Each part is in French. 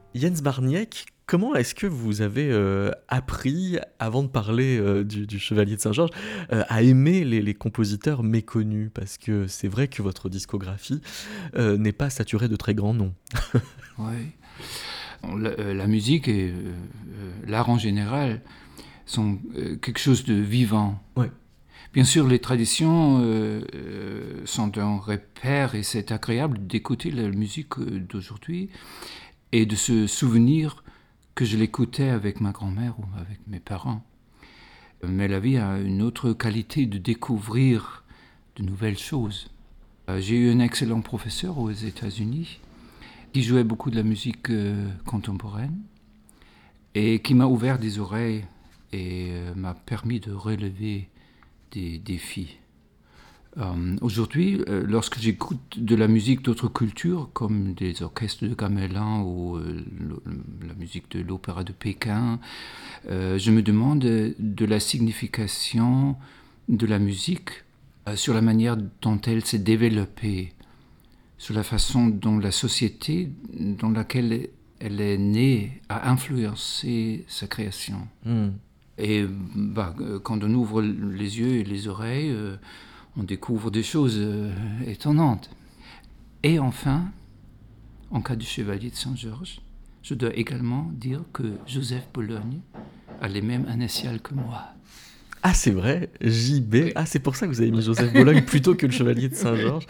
Jens Barniek, comment est-ce que vous avez appris, avant de parler du Chevalier de Saint-Georges, à aimer les compositeurs méconnus? Parce que c'est vrai que votre discographie n'est pas saturée de très grands noms. Oui. La musique et l'art en général sont quelque chose de vivant. Ouais. Bien sûr, les traditions sont un repère et c'est agréable d'écouter la musique d'aujourd'hui et de se souvenir que je l'écoutais avec ma grand-mère ou avec mes parents. Mais la vie a une autre qualité de découvrir de nouvelles choses. J'ai eu un excellent professeur aux États-Unis qui jouait beaucoup de la musique contemporaine et qui m'a ouvert des oreilles et m'a permis de relever des défis. Aujourd'hui, lorsque j'écoute de la musique d'autres cultures, comme des orchestres de gamelan ou la musique de l'opéra de Pékin, je me demande de la signification de la musique sur la manière dont elle s'est développée, sur la façon dont la société dans laquelle elle est née a influencé sa création. Hmm. Et quand on ouvre les yeux et les oreilles, on découvre des choses étonnantes. Et enfin, en cas du Chevalier de Saint-Georges, je dois également dire que Joseph Bologne a les mêmes initiales que moi. Ah, c'est vrai, JB. Oui. Ah, c'est pour ça que vous avez mis Joseph Bologne plutôt que le Chevalier de Saint-Georges.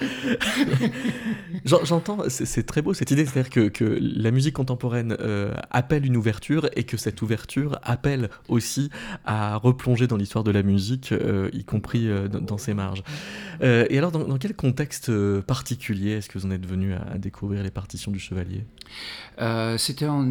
J'entends, c'est très beau cette idée, c'est-à-dire que la musique contemporaine appelle une ouverture et que cette ouverture appelle aussi à replonger dans l'histoire de la musique, y compris dans ses marges. Et alors, dans quel contexte particulier est-ce que vous en êtes venu à découvrir les partitions du Chevalier? C'était en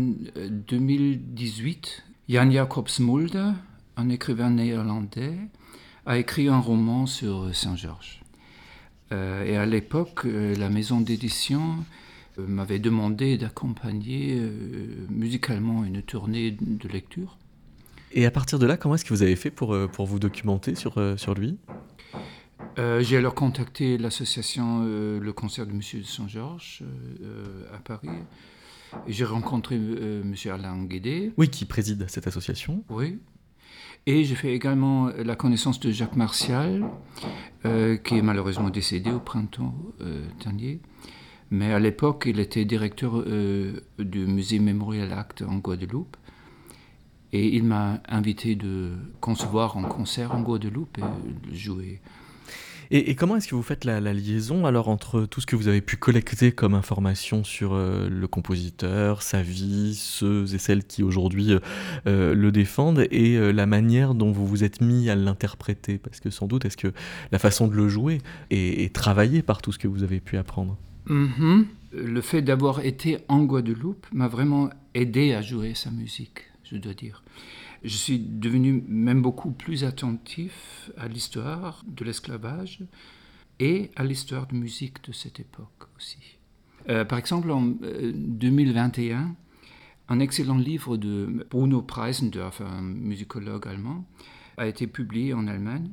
2018. Jan Jacobs Mulder, un écrivain néerlandais, a écrit un roman sur Saint-Georges. Et à l'époque, la maison d'édition m'avait demandé d'accompagner musicalement une tournée de lecture. Et à partir de là, comment est-ce que vous avez fait pour vous documenter sur lui? J'ai alors contacté l'association Le Concert de Monsieur de Saint-Georges à Paris. Et j'ai rencontré Monsieur Alain Guédé. Oui, qui préside cette association. Oui. Et j'ai fait également la connaissance de Jacques Martial, qui est malheureusement décédé au printemps dernier. Mais à l'époque, il était directeur du musée Mémorial Act en Guadeloupe. Et il m'a invité de concevoir un concert en Guadeloupe et de jouer. Et comment est-ce que vous faites la liaison alors entre tout ce que vous avez pu collecter comme information sur le compositeur, sa vie, ceux et celles qui aujourd'hui le défendent et la manière dont vous vous êtes mis à l'interpréter? Parce que sans doute, est-ce que la façon de le jouer est travaillée par tout ce que vous avez pu apprendre? Mm-hmm. Le fait d'avoir été en Guadeloupe m'a vraiment aidé à jouer sa musique, je dois dire. Je suis devenu même beaucoup plus attentif à l'histoire de l'esclavage et à l'histoire de musique de cette époque aussi. Par exemple, en 2021, un excellent livre de Bruno Preisendorf, un musicologue allemand, a été publié en Allemagne.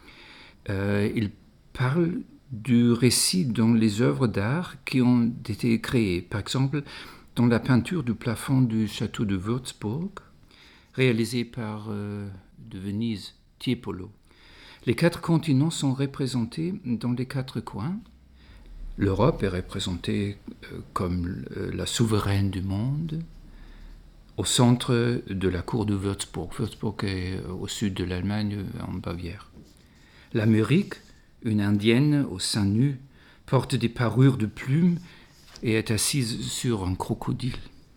Il parle du récit dans les œuvres d'art qui ont été créées. Par exemple, dans la peinture du plafond du château de Würzburg, réalisé par de Venise, Tiepolo. Les 4 continents sont représentés dans les 4 coins. L'Europe est représentée comme la souveraine du monde, au centre de la cour de Würzburg. Würzburg est au sud de l'Allemagne, en Bavière. L'Amérique, une indienne au sein nu, porte des parures de plumes et est assise sur un crocodile.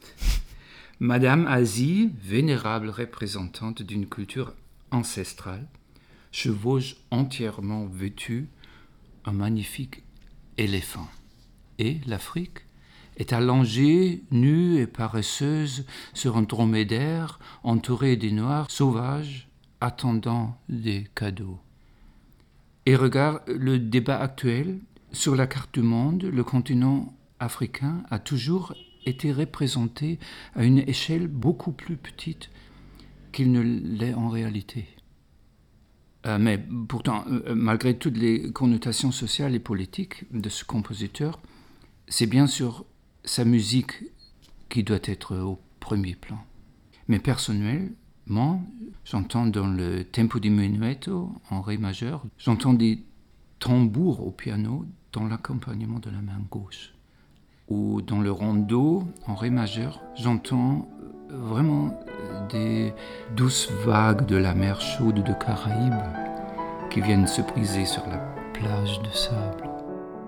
Madame Asie, vénérable représentante d'une culture ancestrale, chevauche entièrement vêtue un magnifique éléphant. Et l'Afrique est allongée, nue et paresseuse sur un dromadaire entouré des noirs sauvages attendant des cadeaux. Et regarde le débat actuel. Sur la carte du monde, le continent africain a toujours été représenté à une échelle beaucoup plus petite qu'il ne l'est en réalité. Mais pourtant, malgré toutes les connotations sociales et politiques de ce compositeur, c'est bien sûr sa musique qui doit être au premier plan. Mais personnellement, j'entends dans le tempo di menuetto en ré majeur, j'entends des tambours au piano dans l'accompagnement de la main gauche. Ou dans le rondo en ré majeur, j'entends vraiment des douces vagues de la mer chaude de Caraïbes qui viennent se briser sur la plage de sable.